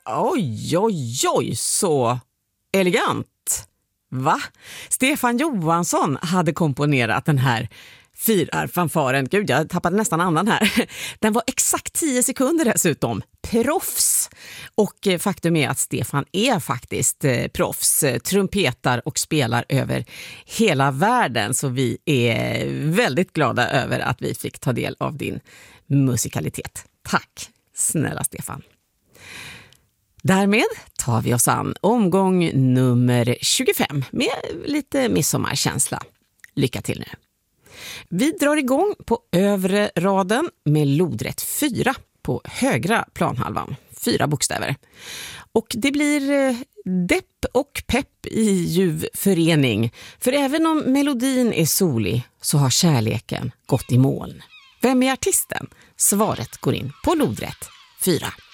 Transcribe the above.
Oj, oj, oj, så elegant. Va? Stefan Johansson hade komponerat den här fanfaren. Gud, jag tappade nästan andan här. Den var exakt 10 sekunder dessutom. Proffs! Och faktum är att Stefan är faktiskt proffs. Trumpetar och spelar över hela världen. Så vi är väldigt glada över att vi fick ta del av din musikalitet. Tack, snälla Stefan. Därmed tar vi oss an omgång nummer 25 med lite midsommarkänsla. Lycka till nu. Vi drar igång på övre raden med lodrätt 4 på högra planhalvan. 4 bokstäver. Och det blir depp och pepp i ljuv förening. För även om melodin är solig så har kärleken gått i moln. Vem är artisten? Svaret går in på lodrätt 4.